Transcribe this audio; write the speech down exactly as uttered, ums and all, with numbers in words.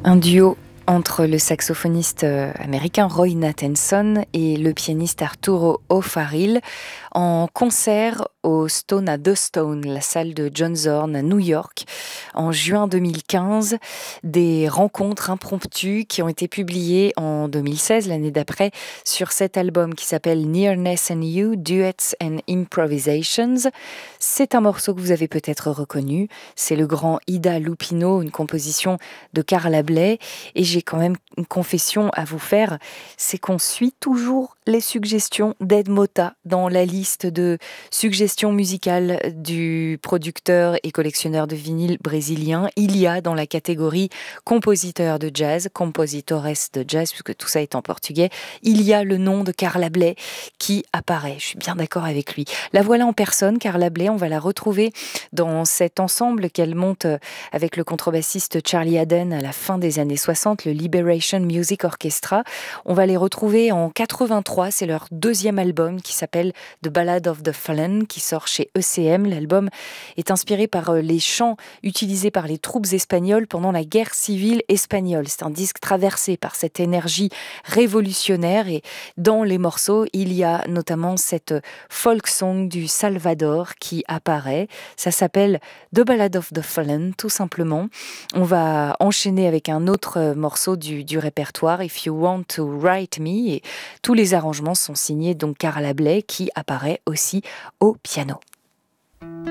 Un duo entre le saxophoniste euh, américain Roy Nathanson et le pianiste Arturo O'Farrill en concert au Stone à The Stone, la salle de John Zorn à New York, en juin deux mille quinze. Des rencontres impromptues qui ont été publiées en deux mille seize, l'année d'après, sur cet album qui s'appelle Nearness and You, Duets and Improvisations. C'est un morceau que vous avez peut-être reconnu. C'est le grand Ida Lupino, une composition de Carla Bley. Et j'ai quand même une confession à vous faire, c'est qu'on suit toujours les suggestions d'Ed Mota dans la liste de suggestions musicales du producteur et collectionneur de vinyle brésilien. Il y a dans la catégorie compositeur de jazz, compositores de jazz, puisque tout ça est en portugais, il y a le nom de Carla Bley qui apparaît. Je suis bien d'accord avec lui. La voilà en personne, Carla Bley, on va la retrouver dans cet ensemble qu'elle monte avec le contrebassiste Charlie Haden à la fin des années soixante, le Liberation Music Orchestra. On va les retrouver en quatre-vingt-trois, c'est leur deuxième album qui s'appelle The Ballad of the Fallen, qui sort chez E C M. L'album est inspiré par les chants utilisés par les troupes espagnoles pendant la guerre civile espagnole. C'est un disque traversé par cette énergie révolutionnaire et dans les morceaux, il y a notamment cette folk song du Salvador qui apparaît. Ça s'appelle The Ballad of the Fallen, tout simplement. On va enchaîner avec un autre morceau du, du répertoire, If You Want to Write Me, et tous les arrangements sont signés donc Carla Bley qui apparaît aussi au piano.